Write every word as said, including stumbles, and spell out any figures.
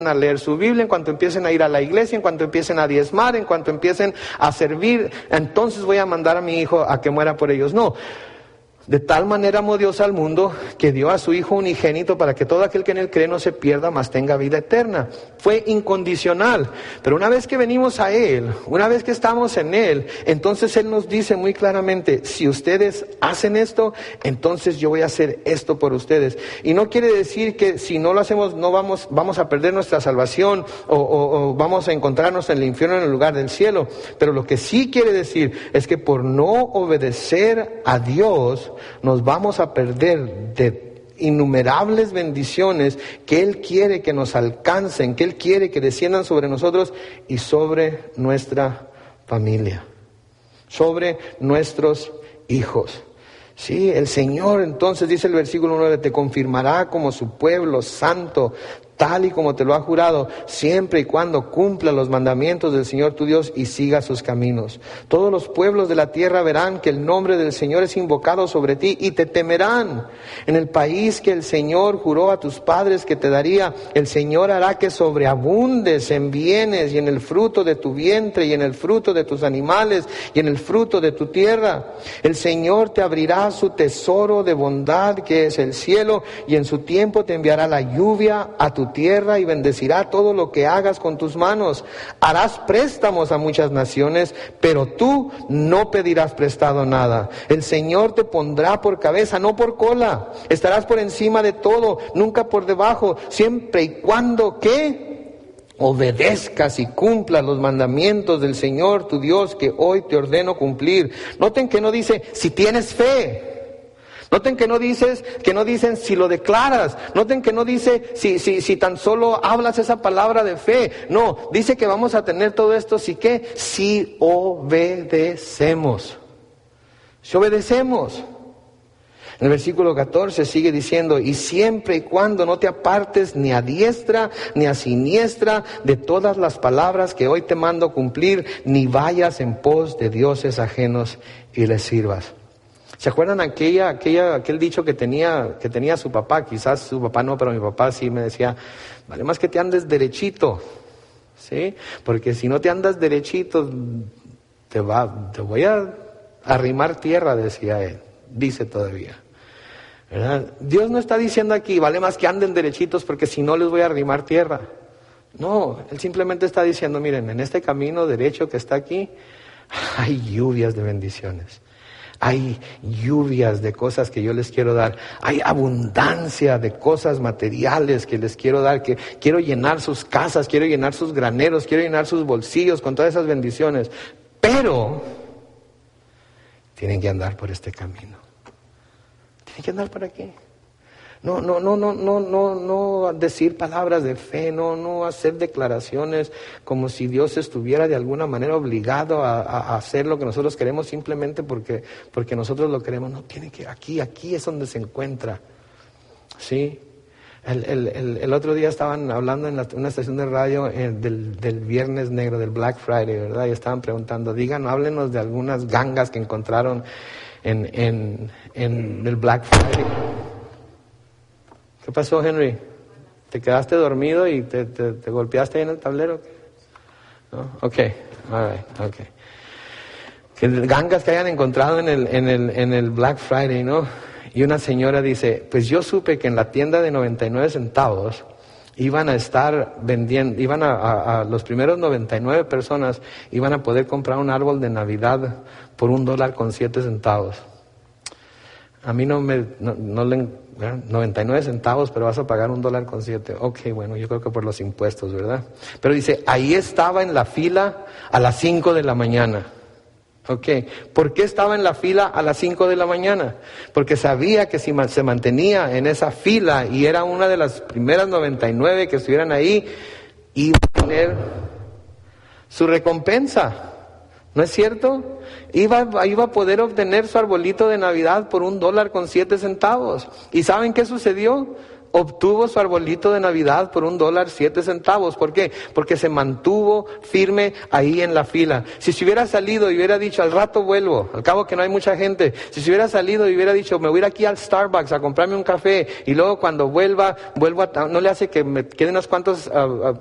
a leer su Biblia, en cuanto empiecen a ir a la iglesia, en cuanto empiecen a diezmar, en cuanto empiecen a servir, entonces voy a mandar a mi hijo a que muera por ellos. No. De tal manera amó Dios al mundo que dio a su Hijo unigénito para que todo aquel que en él cree no se pierda, mas tenga vida eterna. Fue incondicional. Pero una vez que venimos a Él, una vez que estamos en Él, entonces Él nos dice muy claramente, si ustedes hacen esto, entonces yo voy a hacer esto por ustedes. Y no quiere decir que si no lo hacemos, no vamos, vamos a perder nuestra salvación o, o, o vamos a encontrarnos en el infierno en el lugar del cielo. Pero lo que sí quiere decir es que por no obedecer a Dios, nos vamos a perder de innumerables bendiciones que Él quiere que nos alcancen, que Él quiere que desciendan sobre nosotros y sobre nuestra familia, sobre nuestros hijos. Sí, el Señor, entonces dice el versículo nueve, te confirmará como su pueblo santo, tal y como te lo ha jurado, siempre y cuando cumpla los mandamientos del Señor tu Dios y siga sus caminos. Todos los pueblos de la tierra verán que el nombre del Señor es invocado sobre ti y te temerán. En el país que el Señor juró a tus padres que te daría, el Señor hará que sobreabundes en bienes y en el fruto de tu vientre y en el fruto de tus animales y en el fruto de tu tierra. El Señor te abrirá su tesoro de bondad que es el cielo y en su tiempo te enviará la lluvia a tu tierra y bendecirá todo lo que hagas con tus manos. Harás préstamos a muchas naciones, pero tú no pedirás prestado nada. El Señor te pondrá por cabeza, no por cola. Estarás por encima de todo, nunca por debajo, siempre y cuando, ¿qué? Obedezcas y cumplas los mandamientos del Señor tu Dios que hoy te ordeno cumplir. Noten que no dice si tienes fe. Noten que no dices, que no dicen si lo declaras. Noten que no dice si, si, si tan solo hablas esa palabra de fe. No, dice que vamos a tener todo esto si qué, si obedecemos. Si obedecemos. En el versículo catorce sigue diciendo, y siempre y cuando no te apartes ni a diestra ni a siniestra de todas las palabras que hoy te mando cumplir, ni vayas en pos de dioses ajenos y les sirvas. ¿Se acuerdan aquella, aquella, aquel dicho que tenía, que tenía su papá? Quizás su papá no, pero mi papá sí me decía, vale más que te andes derechito, ¿sí? Porque si no te andas derechito, te va, te voy a arrimar tierra, decía él, dice todavía, ¿verdad? Dios no está diciendo aquí, vale más que anden derechitos porque si no les voy a arrimar tierra. No, Él simplemente está diciendo, miren, en este camino derecho que está aquí, hay lluvias de bendiciones. Hay lluvias de cosas que yo les quiero dar. Hay abundancia de cosas materiales que les quiero dar. Que quiero llenar sus casas, quiero llenar sus graneros, quiero llenar sus bolsillos con todas esas bendiciones. Pero tienen que andar por este camino. Tienen que andar por aquí. No, no, no, no, no, no, no decir palabras de fe, no, no hacer declaraciones como si Dios estuviera de alguna manera obligado a, a, a hacer lo que nosotros queremos simplemente porque, porque nosotros lo queremos. No, tiene que, aquí, aquí es donde se encuentra. ¿Sí? El, el, el, el otro día estaban hablando en la, una estación de radio eh, del, del Viernes Negro, del Black Friday, ¿verdad? Y estaban preguntando, digan, háblenos de algunas gangas que encontraron en, en, en el Black Friday. ¿Qué pasó, Henry? ¿Te quedaste dormido y te, te, te golpeaste ahí en el tablero? ¿No? Ok, all right, ok. Que gangas que hayan encontrado en el, en el, en el Black Friday, ¿no? Y una señora dice, pues yo supe que en la tienda de noventa y nueve centavos iban a estar vendiendo, iban a, a, a los primeros noventa y nueve personas iban a poder comprar un árbol de Navidad por un dólar con siete centavos. A mí no me, no, no le, noventa y nueve centavos, pero vas a pagar un dólar con siete. Ok, bueno, yo creo que por los impuestos, ¿verdad? Pero dice, ahí estaba en la fila a las cinco de la mañana. Ok, ¿por qué estaba en la fila a las cinco de la mañana? Porque sabía que si se mantenía en esa fila y era una de las primeras noventa y nueve que estuvieran ahí, iba a tener su recompensa. ¿No es cierto? Iba, iba a poder obtener su arbolito de Navidad por un dólar con siete centavos. ¿Y saben qué sucedió? obtuvo su arbolito de Navidad por un dólar siete centavos. ¿Por qué? Porque se mantuvo firme ahí en la fila. Si se hubiera salido y hubiera dicho, al rato vuelvo, al cabo que no hay mucha gente, si se hubiera salido y hubiera dicho, me voy a ir aquí al Starbucks a comprarme un café y luego cuando vuelva, vuelvo a, no le hace que me queden unos cuantos uh, uh,